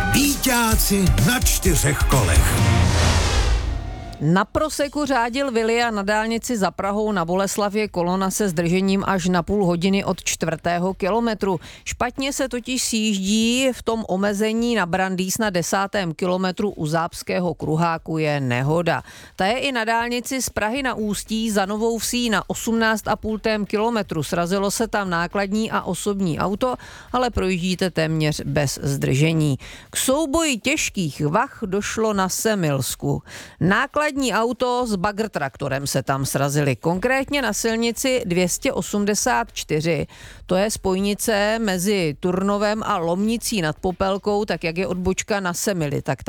Víťáci na 4 kolech. Na Proseku řádil Willy a na dálnici za Prahou na Boleslavě kolona se zdržením až na půl hodiny od 4. kilometru. Špatně se totiž sjíždí, v tom omezení na Brandýs na 10. kilometru u Zápského kruháku je nehoda. Ta je i na dálnici z Prahy na Ústí za Novou Vsí na 18,5. kilometru. Srazilo se tam nákladní a osobní auto, ale projíždíte téměř bez zdržení. K souboji těžkých vah došlo na Semilsku. Nákladní auto s bagrtraktorem se tam srazili, konkrétně na silnici 284. To je spojnice mezi Turnovem a Lomnicí nad Popelkou, tak jak je odbočka na Semily, tak